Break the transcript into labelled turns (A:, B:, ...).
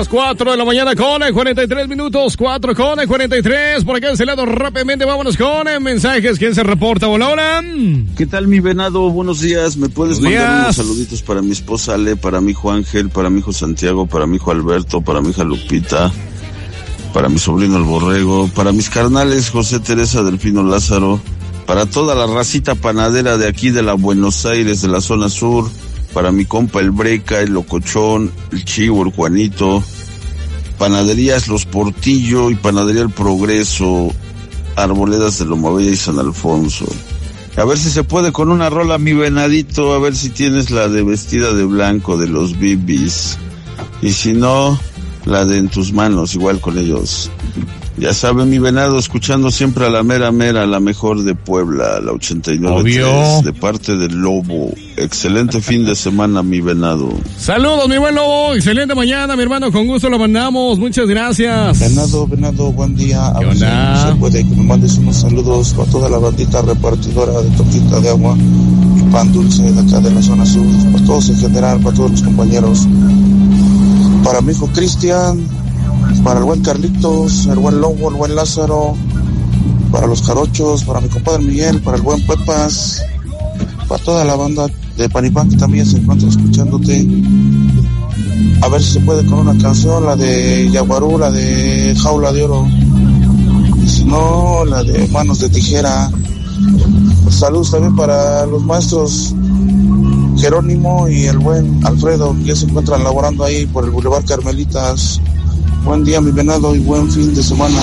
A: las 4 de la mañana con 43 minutos, 4 con 43. Por acá de ese lado rápidamente vámonos con mensajes. ¿Quién se reporta? Hola, hola.
B: ¿Qué tal, mi venado? Buenos días. ¿Me puedes mandar unos saluditos para mi esposa Ale, para mi hijo Ángel, para mi hijo Santiago, para mi hijo Alberto, para mi hija Lupita, para mi sobrino el Borrego, para mis carnales José, Teresa, Delfino, Lázaro, para toda la racita panadera de aquí de la Buenos Aires, de la zona sur, para mi compa el Breca, el Locochón, el Chivo, el Juanito, Panaderías Los Portillo y Panadería El Progreso, Arboledas de Lomavilla y San Alfonso. A ver si se puede con una rola, mi venadito, a ver si tienes la de Vestida de Blanco de los Bibis. Y si no, la de En Tus Manos, igual con ellos. Ya saben, mi venado, escuchando siempre a la mera, la mejor de Puebla, la 89.3, de parte del Lobo. Excelente fin de semana, mi venado.
A: Saludos, mi buen Lobo, excelente mañana, mi hermano, con gusto lo mandamos, muchas gracias.
C: Venado, buen día. A ver si se puede que me mandes unos saludos para toda la bandita repartidora de tortita de agua y pan dulce de acá de la zona sur, para todos en general, para todos los compañeros. Para mi hijo Cristian, para el buen Carlitos, el buen Lobo, el buen Lázaro, para los Jarochos, para mi compadre Miguel, para el buen Pepas, para toda la banda de Panipán que también se encuentra escuchándote. A ver si se puede con una canción, la de Yaguarú, la de Jaula de Oro, y si no, la de Manos de Tijera. Saludos también para los maestros Jerónimo y el buen Alfredo, que ya se encuentran laborando ahí por el Boulevard Carmelitas. Buen día, mi venado, y buen fin de semana.